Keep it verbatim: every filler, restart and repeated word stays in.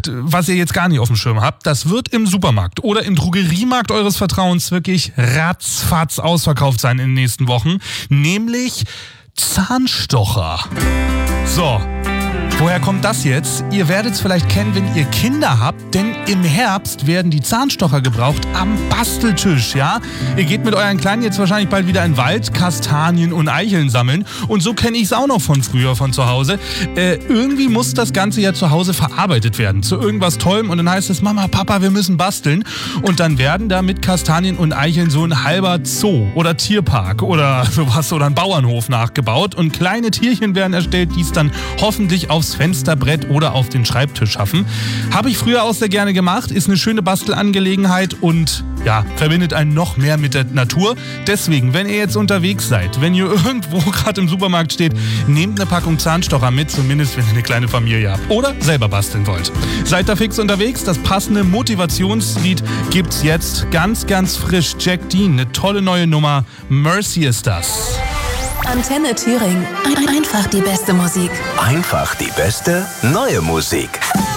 Produkt, was ihr jetzt gar nicht auf dem Schirm habt, das wird im Supermarkt oder im Drogeriemarkt eures Vertrauens wirklich ratzfatz ausverkauft sein in den nächsten Wochen, nämlich Zahnstocher. So. Woher kommt das jetzt? Ihr werdet es vielleicht kennen, wenn ihr Kinder habt, denn im Herbst werden die Zahnstocher gebraucht am Basteltisch, ja? Ihr geht mit euren Kleinen jetzt wahrscheinlich bald wieder in den Wald, Kastanien und Eicheln sammeln und so kenne ich es auch noch von früher, von zu Hause. Äh, irgendwie muss das Ganze ja zu Hause verarbeitet werden, zu irgendwas Tollem und dann heißt es, Mama, Papa, wir müssen basteln und dann werden da mit Kastanien und Eicheln so ein halber Zoo oder Tierpark oder sowas oder ein Bauernhof nachgebaut und kleine Tierchen werden erstellt, die es dann hoffentlich aufs Fensterbrett oder auf den Schreibtisch schaffen. Habe ich früher auch sehr gerne gemacht, ist eine schöne Bastelangelegenheit und ja, verbindet einen noch mehr mit der Natur. Deswegen, wenn ihr jetzt unterwegs seid, wenn ihr irgendwo gerade im Supermarkt steht, nehmt eine Packung Zahnstocher mit, zumindest wenn ihr eine kleine Familie habt oder selber basteln wollt. Seid da fix unterwegs, das passende Motivationslied gibt's jetzt ganz, ganz frisch. Jack Dean, eine tolle neue Nummer, Mercy ist das. Antenne Thüringen. Einfach die beste Musik. Einfach die beste neue Musik.